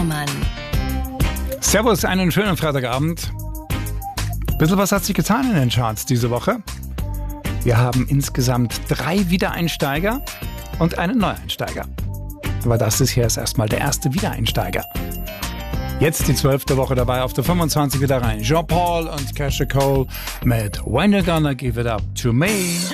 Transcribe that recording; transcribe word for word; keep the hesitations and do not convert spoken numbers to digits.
Baumann. Servus, einen schönen Freitagabend. Bisschen was hat sich getan in den Charts diese Woche. Wir haben insgesamt drei Wiedereinsteiger und einen Neueinsteiger. Aber das ist hier erstmal der erste Wiedereinsteiger. Jetzt die zwölfte Woche dabei, auf der fünfundzwanzig wieder rein. Jean Paul und Kesha Cole mit When You Gonna Give It Up To Me.